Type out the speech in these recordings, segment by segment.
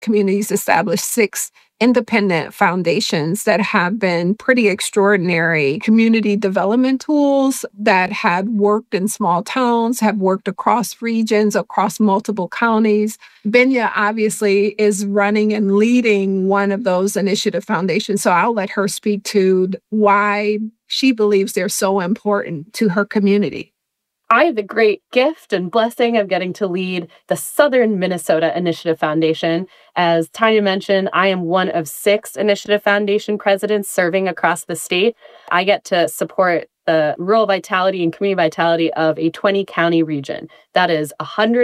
communities established 6 independent foundations that have been pretty extraordinary community development tools that have worked in small towns, have worked across regions, across multiple counties. Benya obviously is running and leading one of those initiative foundations. So I'll let her speak to why she believes they're so important to her community. I have the great gift and blessing of getting to lead the Southern Minnesota Initiative Foundation. As Tanya mentioned, I am one of 6 Initiative Foundation presidents serving across the state. I get to support the rural vitality and community vitality of a 20-county region. That is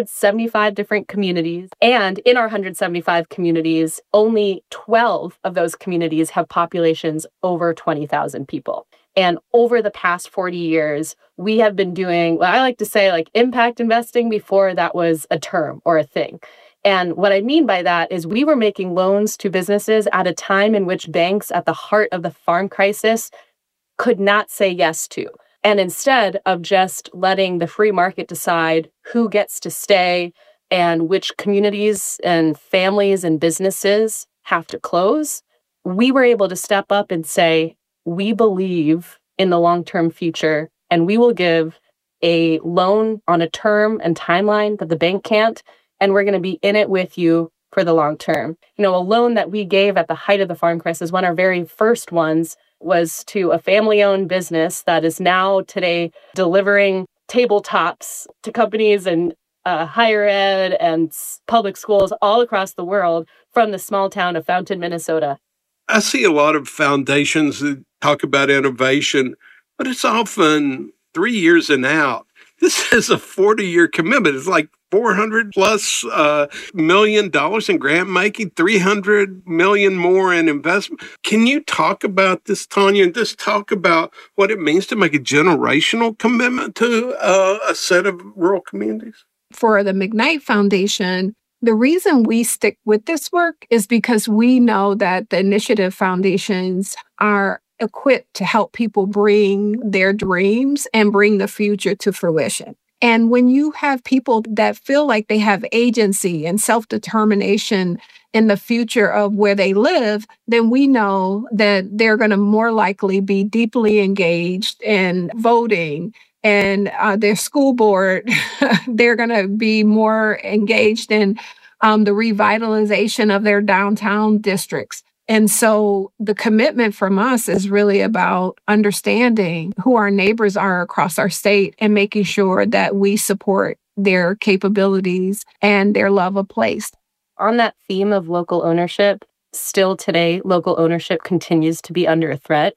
175 different communities. And in our 175 communities, only 12 of those communities have populations over 20,000 people. And over the past 40 years, we have been doing what I like to say, like impact investing before that was a term or a thing. And what I mean by that is we were making loans to businesses at a time in which banks at the heart of the farm crisis could not say yes to. And instead of just letting the free market decide who gets to stay and which communities and families and businesses have to close, we were able to step up and say, we believe in the long-term future, and we will give a loan on a term and timeline that the bank can't, and we're going to be in it with you for the long term. A loan that we gave at the height of the farm crisis, one of our very first ones, was to a family-owned business that is now today delivering tabletops to companies in higher ed and public schools all across the world from the small town of Fountain, Minnesota. I see a lot of foundations that talk about innovation, but it's often 3 years and out. This is a 40-year commitment. It's like $400 plus million in grant making, $300 million more in investment. Can you talk about this, Tanya, and just talk about what it means to make a generational commitment to a set of rural communities? For the McKnight Foundation, the reason we stick with this work is because we know that the initiative foundations are equipped to help people bring their dreams and bring the future to fruition. And when you have people that feel like they have agency and self-determination in the future of where they live, then we know that they're going to more likely be deeply engaged in voting. And their school board, they're going to be more engaged in the revitalization of their downtown districts. And so the commitment from us is really about understanding who our neighbors are across our state and making sure that we support their capabilities and their love of place. On that theme of local ownership, still today, local ownership continues to be under a threat.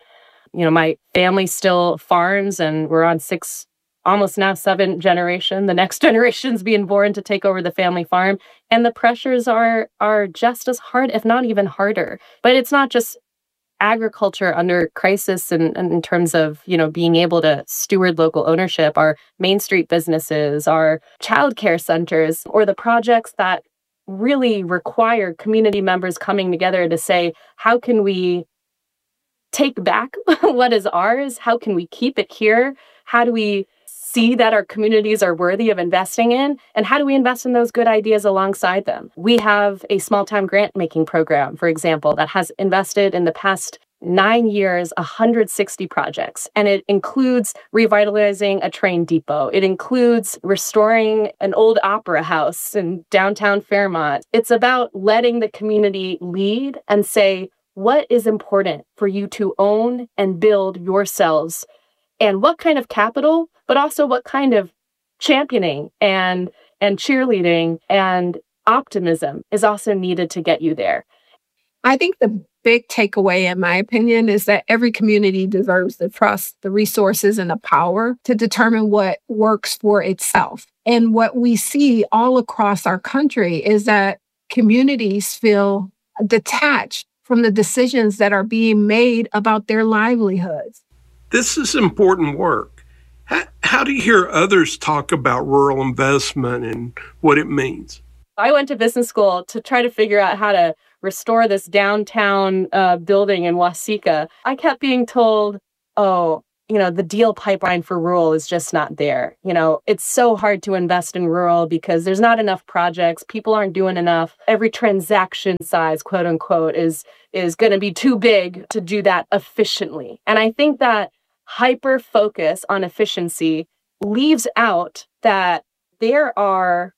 My family still farms, and we're on 6, almost now 7 generation. The next generation's being born to take over the family farm. And the pressures are just as hard, if not even harder. But it's not just agriculture under crisis and in terms of, being able to steward local ownership. Our Main Street businesses, our childcare centers, or the projects that really require community members coming together to say, how can we take back what is ours? How can we keep it here? How do we see that our communities are worthy of investing in? And how do we invest in those good ideas alongside them? We have a small-time grant-making program, for example, that has invested in the past 9 years, 160 projects. And it includes revitalizing a train depot. It includes restoring an old opera house in downtown Fairmont. It's about letting the community lead and say, what is important for you to own and build yourselves? And what kind of capital, but also what kind of championing and cheerleading and optimism is also needed to get you there. I think the big takeaway, in my opinion, is that every community deserves the trust, the resources, and the power to determine what works for itself. And what we see all across our country is that communities feel detached from the decisions that are being made about their livelihoods. This is important work. How do you hear others talk about rural investment and what it means? I went to business school to try to figure out how to restore this downtown building in Waseca. I kept being told, the deal pipeline for rural is just not there. It's so hard to invest in rural because there's not enough projects. People aren't doing enough. Every transaction size, quote unquote, is going to be too big to do that efficiently. And I think that hyper focus on efficiency leaves out that there are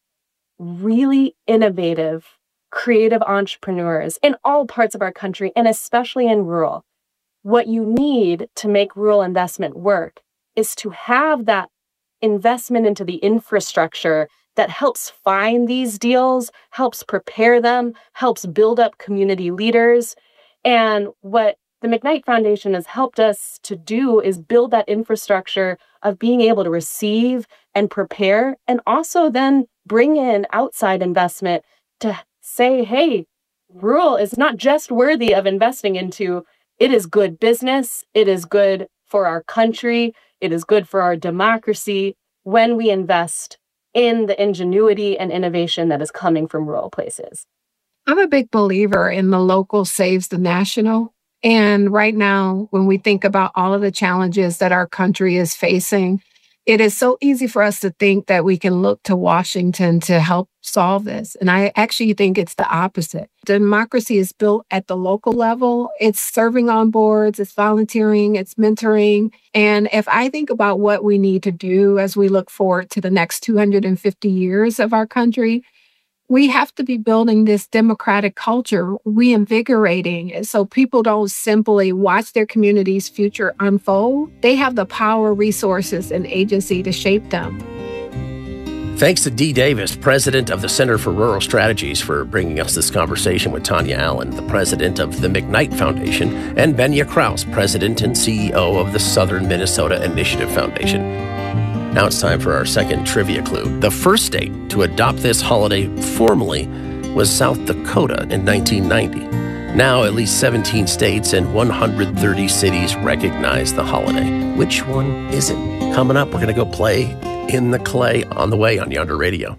really innovative, creative entrepreneurs in all parts of our country, and especially in rural. What you need to make rural investment work is to have that investment into the infrastructure that helps find these deals, helps prepare them, helps build up community leaders. And what the McKnight Foundation has helped us to do is build that infrastructure of being able to receive and prepare, and also then bring in outside investment to say, hey, rural is not just worthy of investing into. It is good business. It is good for our country. It is good for our democracy when we invest in the ingenuity and innovation that is coming from rural places. I'm a big believer in the local saves the national. And right now, when we think about all of the challenges that our country is facing, it is so easy for us to think that we can look to Washington to help solve this. And I actually think it's the opposite. Democracy is built at the local level. It's serving on boards, it's volunteering, it's mentoring. And if I think about what we need to do as we look forward to the next 250 years of our country, we have to be building this democratic culture, reinvigorating it so people don't simply watch their community's future unfold. They have the power, resources, and agency to shape them. Thanks to Dee Davis, president of the Center for Rural Strategies, for bringing us this conversation with Tanya Allen, the president of the McKnight Foundation, and Benya Kraus, president and CEO of the Southern Minnesota Initiative Foundation. Now it's time for our second trivia clue. The first state to adopt this holiday formally was South Dakota in 1990. Now at least 17 states and 130 cities recognize the holiday. Which one is it? Coming up, we're going to go play in the clay on the way on Yonder Radio.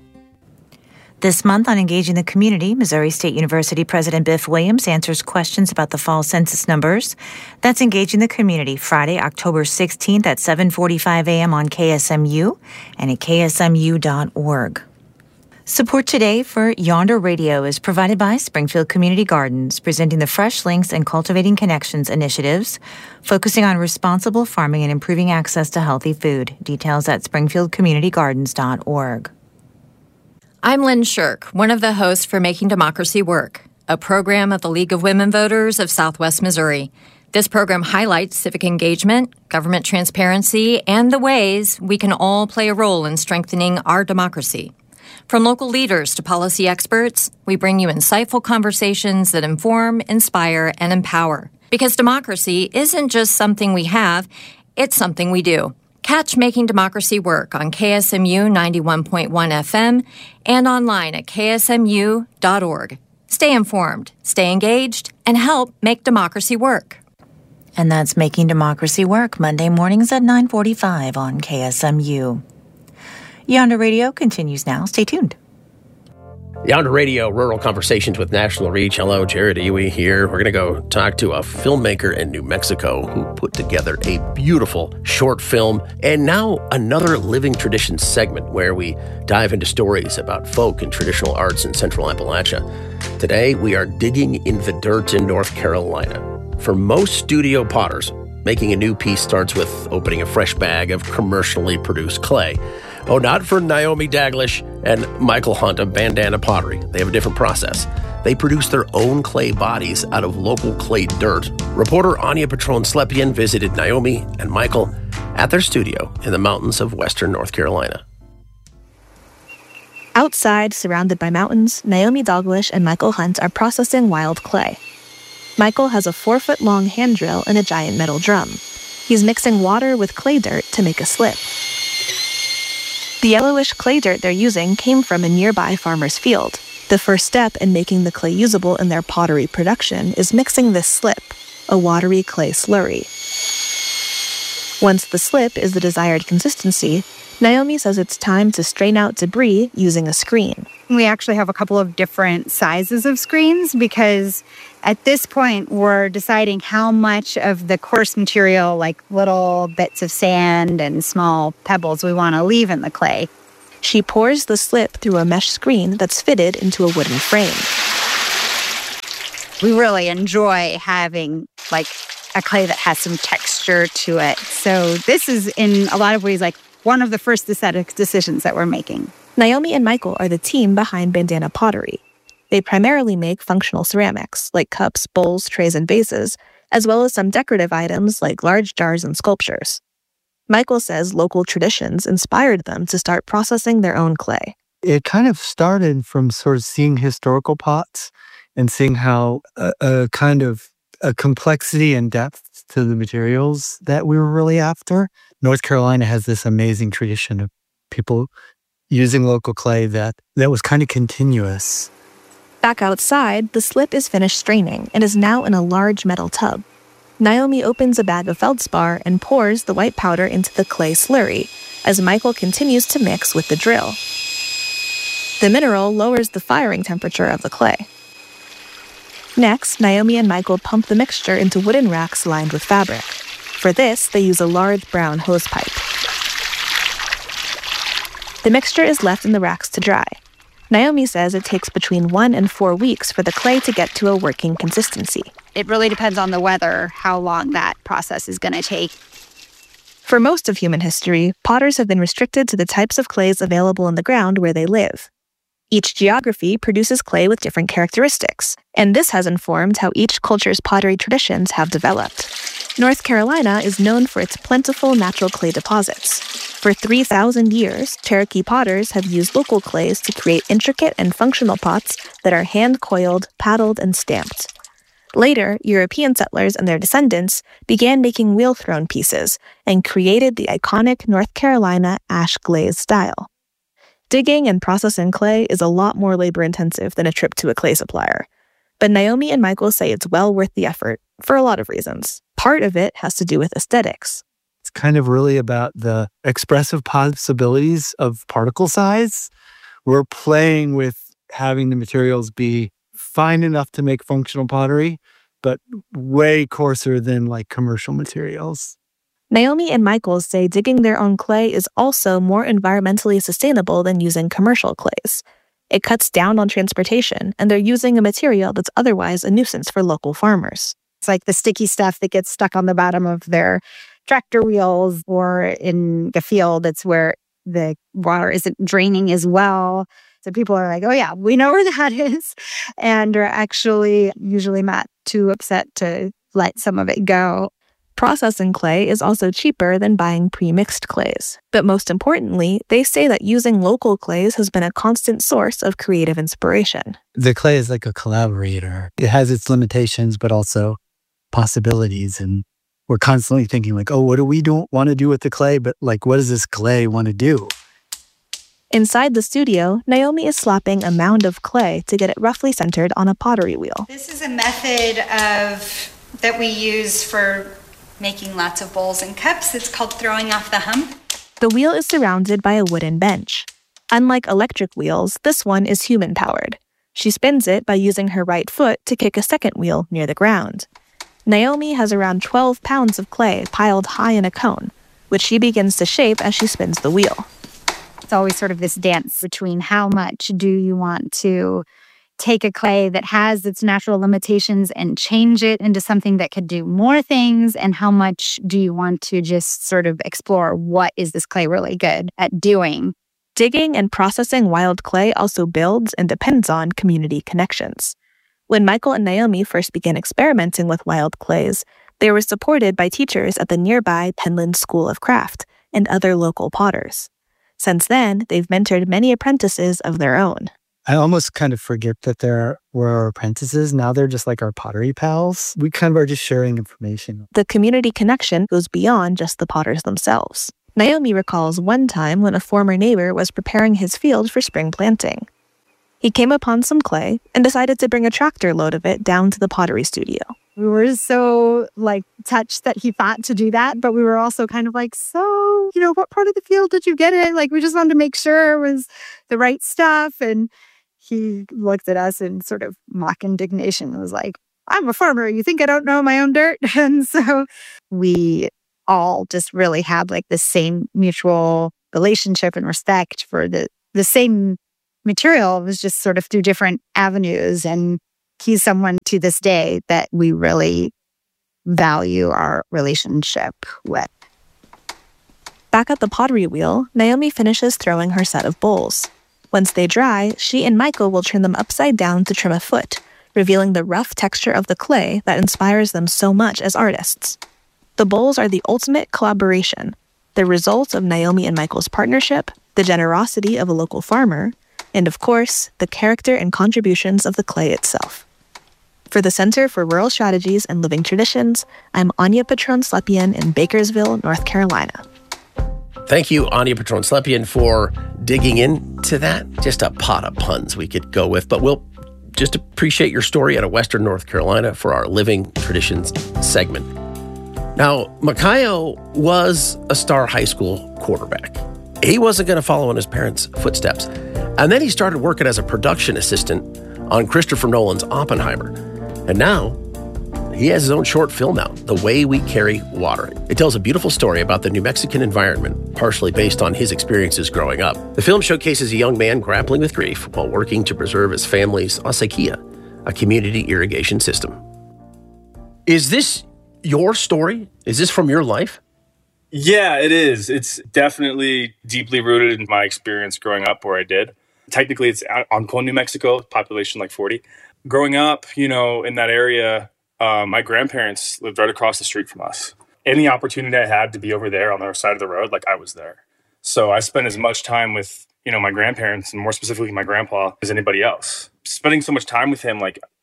This month on Engaging the Community, Missouri State University President Biff Williams answers questions about the fall census numbers. That's Engaging the Community, Friday, October 16th at 7:45 a.m. on KSMU and at ksmu.org. Support today for Yonder Radio is provided by Springfield Community Gardens, presenting the Fresh Links and Cultivating Connections initiatives, focusing on responsible farming and improving access to healthy food. Details at springfieldcommunitygardens.org. I'm Lynn Shirk, one of the hosts for Making Democracy Work, a program of the League of Women Voters of Southwest Missouri. This program highlights civic engagement, government transparency, and the ways we can all play a role in strengthening our democracy. From local leaders to policy experts, we bring you insightful conversations that inform, inspire, and empower. Because democracy isn't just something we have, it's something we do. Catch Making Democracy Work on KSMU 91.1 FM and online at ksmu.org. Stay informed, stay engaged, and help make democracy work. And that's Making Democracy Work, Monday mornings at 9:45 on KSMU. Yonder Radio continues now. Stay tuned. Yonder Radio, Rural Conversations with National Reach. Hello, Jared Iwi here. We're going to go talk to a filmmaker in New Mexico who put together a beautiful short film and now another Living Traditions segment where we dive into stories about folk and traditional arts in Central Appalachia. Today, we are digging in the dirt in North Carolina. For most studio potters, making a new piece starts with opening a fresh bag of commercially produced clay. Oh, not for Naomi Daglish and Michael Hunt of Bandana Pottery. They have a different process. They produce their own clay bodies out of local clay dirt. Reporter Anya Patron-Slepian visited Naomi and Michael at their studio in the mountains of western North Carolina. Outside, surrounded by mountains, Naomi Daglish and Michael Hunt are processing wild clay. Michael has a 4-foot-long hand drill and a giant metal drum. He's mixing water with clay dirt to make a slip. The yellowish clay dirt they're using came from a nearby farmer's field. The first step in making the clay usable in their pottery production is mixing this slip, a watery clay slurry. Once the slip is the desired consistency, Naomi says it's time to strain out debris using a screen. We actually have a couple of different sizes of screens because at this point we're deciding how much of the coarse material, like little bits of sand and small pebbles, we want to leave in the clay. She pours the slip through a mesh screen that's fitted into a wooden frame. We really enjoy having like a clay that has some texture to it. So this is in a lot of ways like one of the first aesthetic decisions that we're making. Naomi and Michael are the team behind Bandana Pottery. They primarily make functional ceramics, like cups, bowls, trays, and vases, as well as some decorative items like large jars and sculptures. Michael says local traditions inspired them to start processing their own clay. It kind of started from sort of seeing historical pots and seeing how a kind of a complexity and depth to the materials that we were really after. North Carolina has this amazing tradition of people using local clay that was kind of continuous. Back outside, the slip is finished straining and is now in a large metal tub. Naomi opens a bag of feldspar and pours the white powder into the clay slurry as Michael continues to mix with the drill. The mineral lowers the firing temperature of the clay. Next, Naomi and Michael pump the mixture into wooden racks lined with fabric. For this, they use a large brown hose pipe. The mixture is left in the racks to dry. Naomi says it takes between 1 and 4 weeks for the clay to get to a working consistency. It really depends on the weather, how long that process is going to take. For most of human history, potters have been restricted to the types of clays available in the ground where they live. Each geography produces clay with different characteristics, and this has informed how each culture's pottery traditions have developed. North Carolina is known for its plentiful natural clay deposits. For 3,000 years, Cherokee potters have used local clays to create intricate and functional pots that are hand-coiled, paddled, and stamped. Later, European settlers and their descendants began making wheel-thrown pieces and created the iconic North Carolina ash glaze style. Digging and processing clay is a lot more labor-intensive than a trip to a clay supplier. But Naomi and Michael say it's well worth the effort for a lot of reasons. Part of it has to do with aesthetics. It's kind of really about the expressive possibilities of particle size. We're playing with having the materials be fine enough to make functional pottery, but way coarser than like commercial materials. Naomi and Michael say digging their own clay is also more environmentally sustainable than using commercial clays. It cuts down on transportation, and they're using a material that's otherwise a nuisance for local farmers. It's like the sticky stuff that gets stuck on the bottom of their tractor wheels, or in the field, it's where the water isn't draining as well. So people are like, oh yeah, we know where that is, and are actually usually not too upset to let some of it go. Processing clay is also cheaper than buying pre-mixed clays. But most importantly, they say that using local clays has been a constant source of creative inspiration. The clay is like a collaborator. It has its limitations, but also possibilities. And we're constantly thinking like, oh, what do we want to do with the clay? But like, what does this clay want to do? Inside the studio, Naomi is slapping a mound of clay to get it roughly centered on a pottery wheel. This is a method that we use for making lots of bowls and cups. It's called throwing off the hump. The wheel is surrounded by a wooden bench. Unlike electric wheels, this one is human-powered. She spins it by using her right foot to kick a second wheel near the ground. Naomi has around 12 pounds of clay piled high in a cone, which she begins to shape as she spins the wheel. It's always sort of this dance between how much do you want to take a clay that has its natural limitations and change it into something that could do more things, and how much do you want to just sort of explore what is this clay really good at doing. Digging and processing wild clay also builds and depends on community connections. When Michael and Naomi first began experimenting with wild clays, they were supported by teachers at the nearby Penland School of Craft and other local potters. Since then, they've mentored many apprentices of their own. I almost kind of forget that there were our apprentices. Now they're just like our pottery pals. We kind of are just sharing information. The community connection goes beyond just the potters themselves. Naomi recalls one time when a former neighbor was preparing his field for spring planting. He came upon some clay and decided to bring a tractor load of it down to the pottery studio. We were so touched that he thought to do that, but we were also kind of like, so, what part of the field did you get in? We just wanted to make sure it was the right stuff. And he looked at us in sort of mock indignation and was like, I'm a farmer. You think I don't know my own dirt? And so we all just really had the same mutual relationship and respect for the same material. It was just sort of through different avenues. And he's someone to this day that we really value our relationship with. Back at the pottery wheel, Naomi finishes throwing her set of bowls. Once they dry, she and Michael will turn them upside down to trim a foot, revealing the rough texture of the clay that inspires them so much as artists. The bowls are the ultimate collaboration, the result of Naomi and Michael's partnership, the generosity of a local farmer, and of course, the character and contributions of the clay itself. For the Center for Rural Strategies and Living Traditions, I'm Anya Patron-Slepian in Bakersville, North Carolina. Thank you, Anya Patron-Slepian, for digging into that. Just a pot of puns we could go with, but we'll just appreciate your story out of Western North Carolina for our Living Traditions segment. Now, Makayo was a star high school quarterback. He wasn't going to follow in his parents' footsteps. And then he started working as a production assistant on Christopher Nolan's Oppenheimer. And now he has his own short film out, The Way We Carry Water. It tells a beautiful story about the New Mexican environment, partially based on his experiences growing up. The film showcases a young man grappling with grief while working to preserve his family's acequia, a community irrigation system. Is this your story? Is this from your life? Yeah, it is. It's definitely deeply rooted in my experience growing up where I did. Technically, it's Ancon, New Mexico, population 40. Growing up, in that area, my grandparents lived right across the street from us. Any opportunity I had to be over there on the other side of the road, I was there. So I spent as much time with, my grandparents and more specifically my grandpa as anybody else. Spending so much time with him,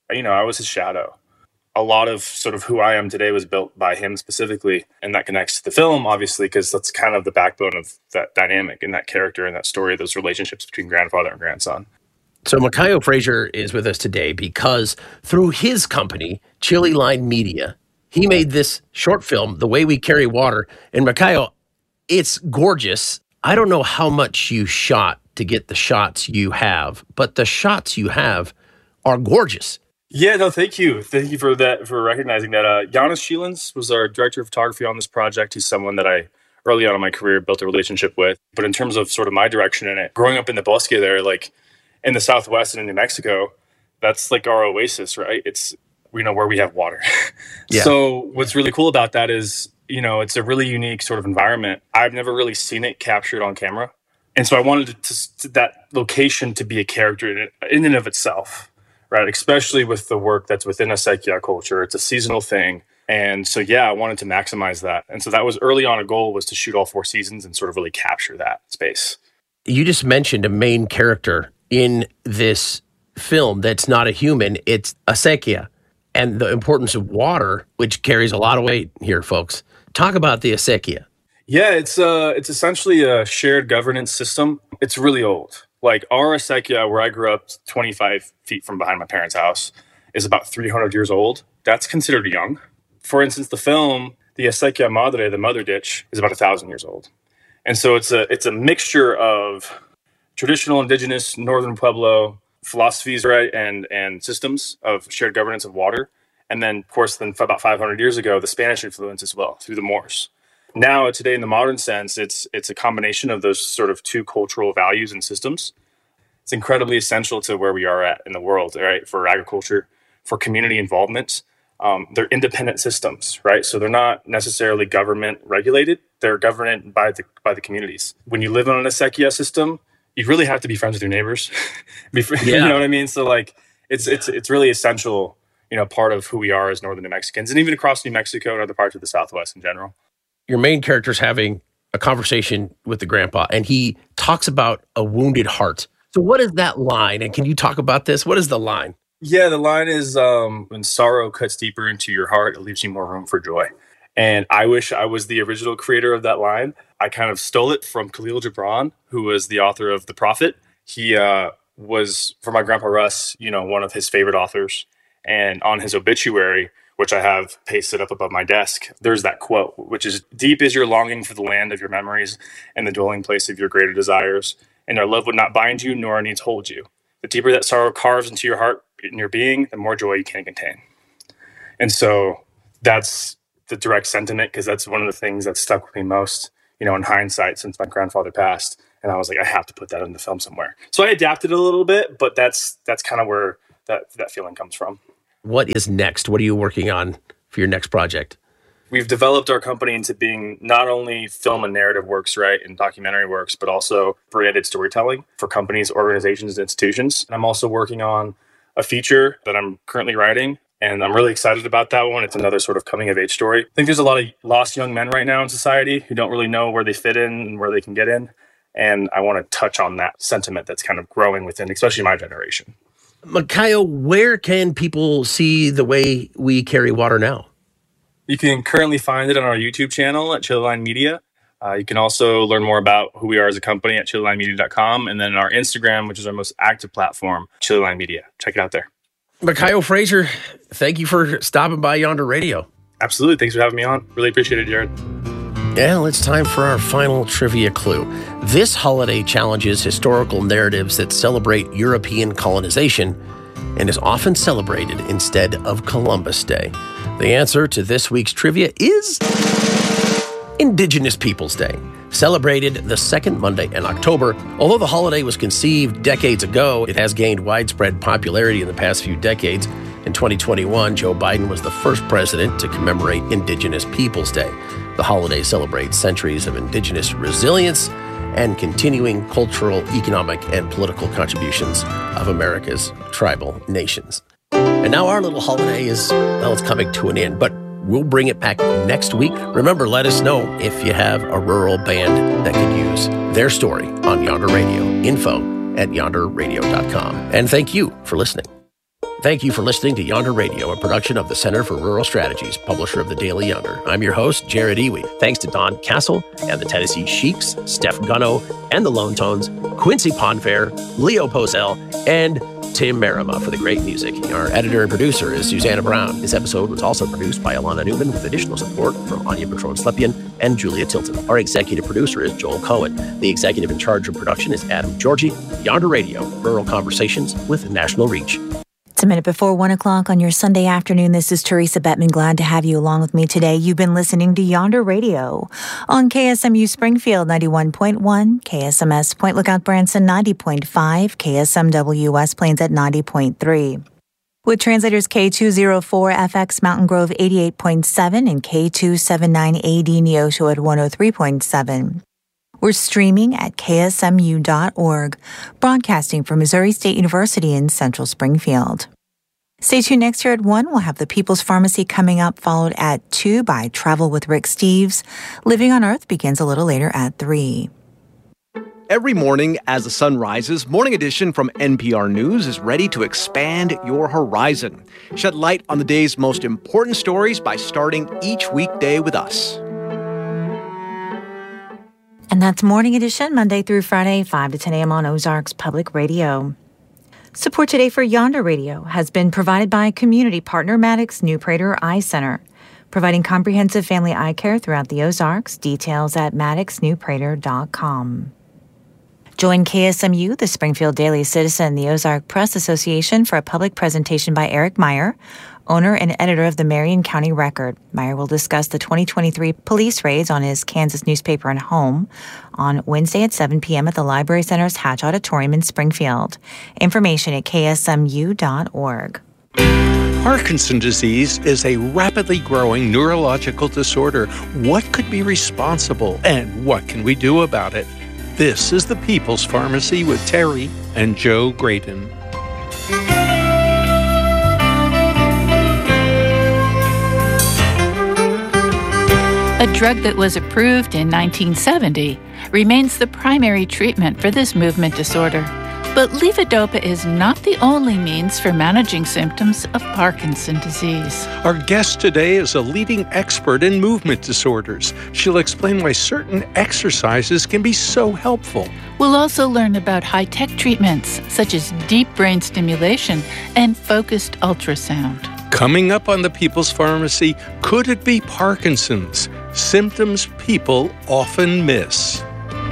I was his shadow. A lot of sort of who I am today was built by him specifically. And that connects to the film, obviously, because that's kind of the backbone of that dynamic and that character and that story, those relationships between grandfather and grandson. So Makayo Frazier is with us today because through his company, Chili Line Media, he made this short film, The Way We Carry Water. And Makayo, it's gorgeous. I don't know how much you shot to get the shots you have, but the shots you have are gorgeous. Yeah, no, thank you. Thank you for that, for recognizing that. Giannis Sheelans was our director of photography on this project. He's someone that I, early on in my career, built a relationship with. But in terms of sort of my direction in it, growing up in the Bosque there, in the Southwest and in New Mexico, that's our oasis, right? It's, where we have water. Yeah. So what's really cool about that is, it's a really unique sort of environment. I've never really seen it captured on camera. And so I wanted that location to be a character in and of itself. Right, especially with the work that's within acequia culture. It's a seasonal thing. And so, I wanted to maximize that. And so that was early on a goal, was to shoot all 4 seasons and sort of really capture that space. You just mentioned a main character in this film that's not a human. It's acequia and the importance of water, which carries a lot of weight here, folks. Talk about the acequia. Yeah, it's essentially a shared governance system. It's really old. Our acequia, where I grew up 25 feet from behind my parents' house, is about 300 years old. That's considered young. For instance, the film, the acequia madre, the mother ditch, is about 1,000 years old. And so it's a mixture of traditional indigenous Northern Pueblo philosophies, right, and systems of shared governance of water. And then, of course, about 500 years ago, the Spanish influence as well, through the Moors. Now, today, in the modern sense, it's a combination of those sort of 2 cultural values and systems. It's incredibly essential to where we are at in the world, right? For agriculture, for community involvement. They're independent systems, right? So they're not necessarily government regulated. They're governed by the communities. When you live on an acequia system, you really have to be friends with your neighbors. You know what I mean? So it's really essential, part of who we are as Northern New Mexicans, and even across New Mexico and other parts of the Southwest in general. Your main character's having a conversation with the grandpa, and he talks about a wounded heart. So what is that line? And can you talk about this? What is the line? Yeah, the line is, when sorrow cuts deeper into your heart, it leaves you more room for joy. And I wish I was the original creator of that line. I kind of stole it from Khalil Gibran, who was the author of The Prophet. He was, for my grandpa Russ, one of his favorite authors. And on his obituary, which I have pasted up above my desk, there's that quote, which is, "Deep is your longing for the land of your memories and the dwelling place of your greater desires, and our love would not bind you, nor our needs hold you. The deeper that sorrow carves into your heart and your being, the more joy you can contain." And so that's the direct sentiment, because that's one of the things that stuck with me most, in hindsight, since my grandfather passed. And I was like, I have to put that in the film somewhere. So I adapted it a little bit, but that's kind of where that feeling comes from. What is next? What are you working on for your next project? We've developed our company into being not only film and narrative works, right, and documentary works, but also branded storytelling for companies, organizations, and institutions. And I'm also working on a feature that I'm currently writing, and I'm really excited about that one. It's another sort of coming-of-age story. I think there's a lot of lost young men right now in society who don't really know where they fit in and where they can get in. And I want to touch on that sentiment that's kind of growing within, especially my generation. Makayo, where can people see The Way We Carry Water now? You can currently find it on our YouTube channel at Chili Line Media. You can also learn more about who we are as a company at chililinemedia.com, and then our Instagram, which is our most active platform, Chili Line Media. Check it out there. Makayo Frazier, thank you for stopping by Yonder Radio. Absolutely. Thanks for having me on. Really appreciate it, Jared. Well, it's time for our final trivia clue. This holiday challenges historical narratives that celebrate European colonization and is often celebrated instead of Columbus Day. The answer to this week's trivia is Indigenous Peoples Day, celebrated the second Monday in October. Although the holiday was conceived decades ago, it has gained widespread popularity in the past few decades. In 2021, Joe Biden was the first president to commemorate Indigenous Peoples Day. The holiday celebrates centuries of Indigenous resilience and continuing cultural, economic, and political contributions of America's tribal nations. And now our little holiday is, it's coming to an end, but we'll bring it back next week. Remember, let us know if you have a rural band that could use their story on Yonder Radio. info@yonderradio.com. And thank you for listening. Thank you for listening to Yonder Radio, a production of the Center for Rural Strategies, publisher of the Daily Yonder. I'm your host, Jared Iwi. Thanks to Don Castle and the Tennessee Sheiks, Steph Gunno and the Lone Tones, Quincy Ponfair, Leo Posel, and Tim Merima for the great music. Our editor and producer is Susanna Brown. This episode was also produced by Alana Newman with additional support from Anya Patron-Slepian and Julia Tilton. Our executive producer is Joel Cohen. The executive in charge of production is Adam Georgie. Yonder Radio, Rural Conversations with National Reach. It's a minute before 1 o'clock on your Sunday afternoon. This is Teresa Bettman. Glad to have you along with me today. You've been listening to Yonder Radio on KSMU Springfield 91.1, KSMS Point Lookout Branson 90.5, KSMW West Plains at 90.3. With translators K204FX Mountain Grove 88.7 and K279AD Neosho at 103.7. We're streaming at ksmu.org, broadcasting from Missouri State University in Central Springfield. Stay tuned next year at 1. We'll have the People's Pharmacy coming up, followed at 2 by Travel with Rick Steves. Living on Earth begins a little later at 3. Every morning as the sun rises, Morning Edition from NPR News is ready to expand your horizon. Shed light on the day's most important stories by starting each weekday with us. And that's Morning Edition, Monday through Friday, 5 to 10 a.m. on Ozarks Public Radio. Support today for Yonder Radio has been provided by community partner Maddox New Prater Eye Center, providing comprehensive family eye care throughout the Ozarks. Details at maddoxnewprater.com. Join KSMU, the Springfield Daily Citizen, the Ozark Press Association for a public presentation by Eric Meyer, owner and editor of the Marion County Record. Meyer will discuss the 2023 police raids on his Kansas newspaper and home on Wednesday at 7 p.m. at the Library Center's Hatch Auditorium in Springfield. Information at ksmu.org. Parkinson's disease is a rapidly growing neurological disorder. What could be responsible and what can we do about it? This is the People's Pharmacy with Terry and Joe Graydon. A drug that was approved in 1970 remains the primary treatment for this movement disorder. But levodopa is not the only means for managing symptoms of Parkinson's disease. Our guest today is a leading expert in movement disorders. She'll explain why certain exercises can be so helpful. We'll also learn about high-tech treatments such as deep brain stimulation and focused ultrasound. Coming up on the People's Pharmacy, could it be Parkinson's? Symptoms people often miss.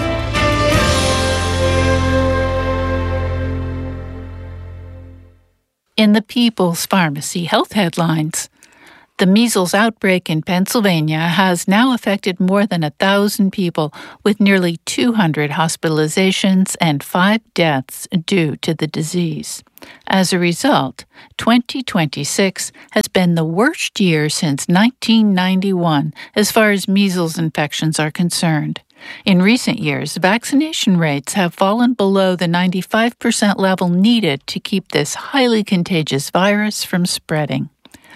In the People's Pharmacy Health Headlines, the measles outbreak in Pennsylvania has now affected more than 1,000 people, with nearly 200 hospitalizations and 5 deaths due to the disease. As a result, 2026 has been the worst year since 1991 as far as measles infections are concerned. In recent years, vaccination rates have fallen below the 95% level needed to keep this highly contagious virus from spreading.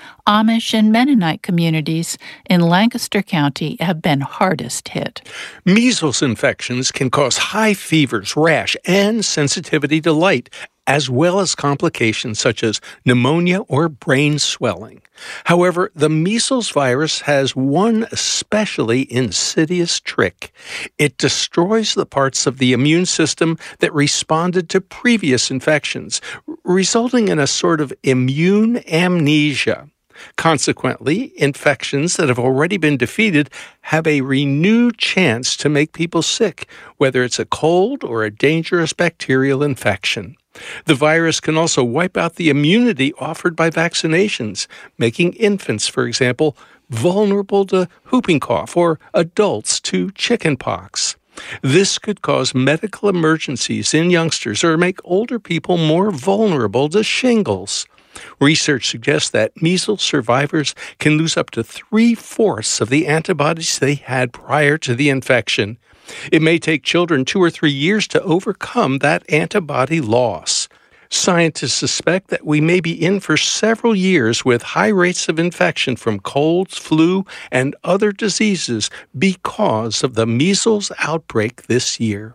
Amish and Mennonite communities in Lancaster County have been hardest hit. Measles infections can cause high fevers, rash, and sensitivity to light, as well as complications such as pneumonia or brain swelling. However, the measles virus has one especially insidious trick. It destroys the parts of the immune system that responded to previous infections, resulting in a sort of immune amnesia. Consequently, infections that have already been defeated have a renewed chance to make people sick, whether it's a cold or a dangerous bacterial infection. The virus can also wipe out the immunity offered by vaccinations, making infants, for example, vulnerable to whooping cough or adults to chickenpox. This could cause medical emergencies in youngsters or make older people more vulnerable to shingles. Research suggests that measles survivors can lose up to 3/4 of the antibodies they had prior to the infection. It may take children 2 or 3 years to overcome that antibody loss. Scientists suspect that we may be in for several years with high rates of infection from colds, flu, and other diseases because of the measles outbreak this year.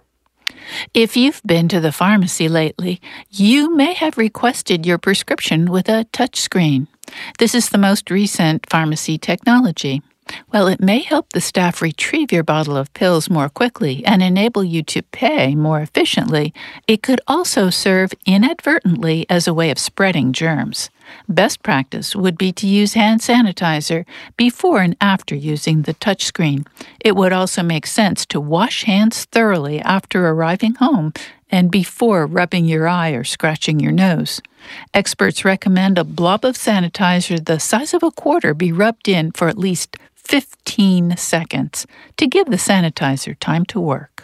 If you've been to the pharmacy lately, you may have requested your prescription with a touchscreen. This is the most recent pharmacy technology. While it may help the staff retrieve your bottle of pills more quickly and enable you to pay more efficiently, it could also serve inadvertently as a way of spreading germs. Best practice would be to use hand sanitizer before and after using the touchscreen. It would also make sense to wash hands thoroughly after arriving home and before rubbing your eye or scratching your nose. Experts recommend a blob of sanitizer the size of a quarter be rubbed in for at least 15 seconds to give the sanitizer time to work.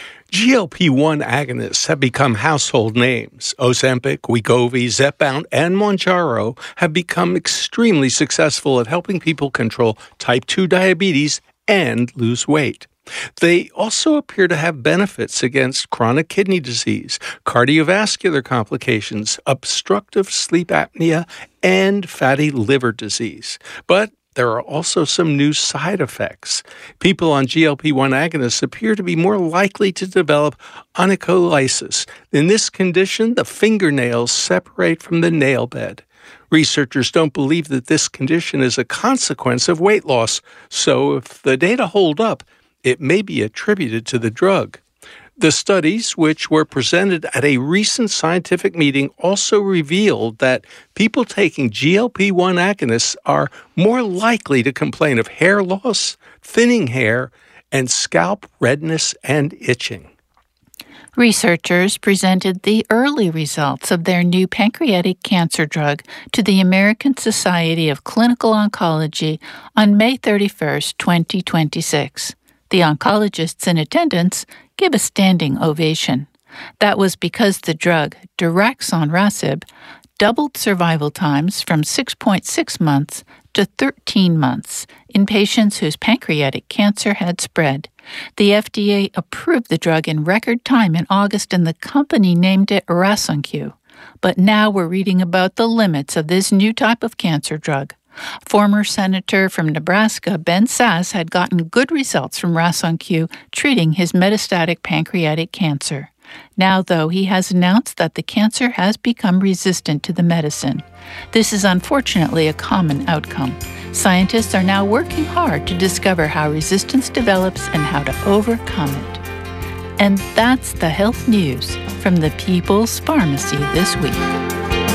GLP-1 agonists have become household names. Ozempic, Wegovy, Zepbound, and Mounjaro have become extremely successful at helping people control type 2 diabetes and lose weight. They also appear to have benefits against chronic kidney disease, cardiovascular complications, obstructive sleep apnea, and fatty liver disease. But there are also some new side effects. People on GLP-1 agonists appear to be more likely to develop onycholysis. In this condition, the fingernails separate from the nail bed. Researchers don't believe that this condition is a consequence of weight loss, so if the data hold up, it may be attributed to the drug. The studies, which were presented at a recent scientific meeting, also revealed that people taking GLP-1 agonists are more likely to complain of hair loss, thinning hair, and scalp redness and itching. Researchers presented the early results of their new pancreatic cancer drug to the American Society of Clinical Oncology on May 31, 2026. The oncologists in attendance gave a standing ovation. That was because the drug, daraxonrasib, doubled survival times from 6.6 months to 13 months in patients whose pancreatic cancer had spread. The FDA approved the drug in record time in August, and the company named it Rasunq. But now we're reading about the limits of this new type of cancer drug. Former Senator from Nebraska, Ben Sasse, had gotten good results from Rasunq treating his metastatic pancreatic cancer. Now, though, he has announced that the cancer has become resistant to the medicine. This is unfortunately a common outcome. Scientists are now working hard to discover how resistance develops and how to overcome it. And that's the health news from the People's Pharmacy this week.